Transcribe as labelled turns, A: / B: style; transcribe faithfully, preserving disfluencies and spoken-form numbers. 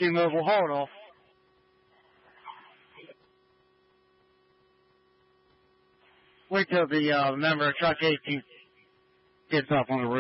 A: T-Mobile, hold off. Wait till the uh, member of Truck eighteen gets up on the roof.